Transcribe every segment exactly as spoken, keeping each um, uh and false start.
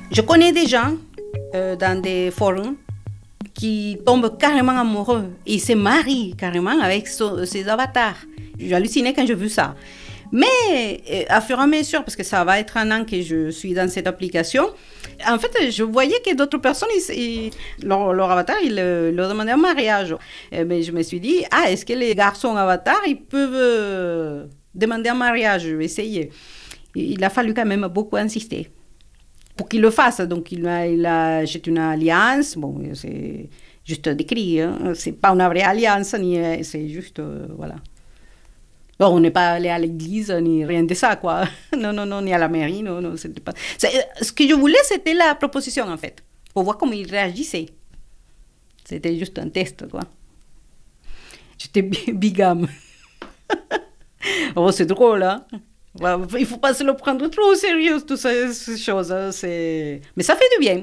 Je connais des gens euh, dans des forums qui tombent carrément amoureux et se marient carrément avec so, ces avatars. J'ai halluciné quand j'ai vu ça. Mais euh, à fur et à mesure, parce que ça va être un an que je suis dans cette application, en fait, je voyais que d'autres personnes, ils, ils, leur, leur avatar, ils le, leur demandaient un mariage. Et ben, je me suis dit, ah, est-ce que les garçons avatars, ils peuvent euh, demander un mariage? Je vais essayer. Il a fallu quand même beaucoup insister pour qu'il le fasse. Donc, il a, il a acheté une alliance. Bon, c'est juste décrit. Hein. C'est pas une vraie alliance, ni, c'est juste, euh, voilà. Bon, on n'est pas allé à l'église, ni rien de ça, quoi. Non, non, non, ni à la mairie, non, non, c'était pas... C'est, ce que je voulais, c'était la proposition, en fait, pour voir comment il réagissait. C'était juste un test, quoi. J'étais bigame. Oh, c'est drôle, hein. Il ne faut pas se le prendre trop au sérieux, toutes ces, ces choses. C'est... Mais ça fait du bien.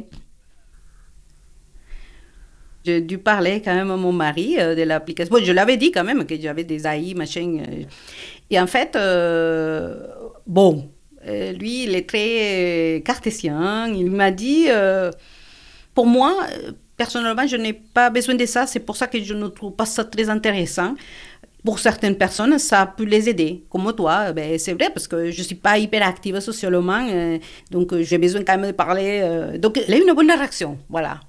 J'ai dû parler quand même à mon mari euh, de l'application. Bon, je l'avais dit quand même que j'avais des A I, machin. Euh, et en fait, euh, bon, euh, lui, il est très cartésien. Il m'a dit, euh, pour moi, personnellement, je n'ai pas besoin de ça. C'est pour ça que je ne trouve pas ça très intéressant. Pour certaines personnes, ça peut les aider. Comme toi, ben, c'est vrai, parce que je ne suis pas hyper active socialement. Euh, donc, euh, j'ai besoin quand même de parler. Euh, donc, il a eu une bonne réaction. Voilà.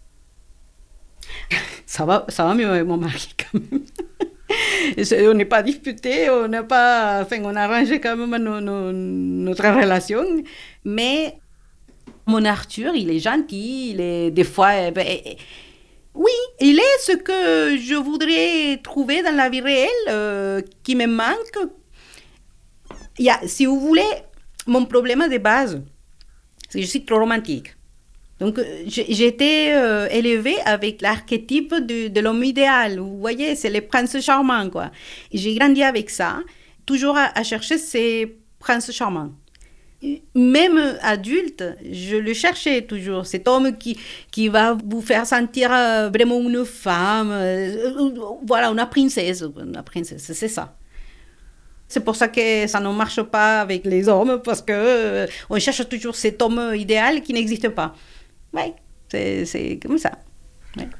Ça va, ça va mieux avec mon mari quand même. On n'est pas disputé, on n'a pas, enfin, on a arrangé quand même nos, nos, notre relation. Mais mon Arthur, il est gentil, il est des fois, ben, oui, il est ce que je voudrais trouver dans la vie réelle, euh, qui me manque. Il y a, si vous voulez, mon problème de base, c'est que je suis trop romantique. Donc, j'ai été euh, élevée avec l'archétype de, de l'homme idéal. Vous voyez, c'est le prince charmant, quoi. Et j'ai grandi avec ça, toujours à, à chercher ces princes charmants. Même adulte, je le cherchais toujours. Cet homme qui, qui va vous faire sentir vraiment une femme. Euh, voilà, une princesse. Une princesse, c'est ça. C'est pour ça que ça ne marche pas avec les hommes, parce qu'on euh, cherche toujours cet homme idéal qui n'existe pas. Oui, c'est, c'est comme ça.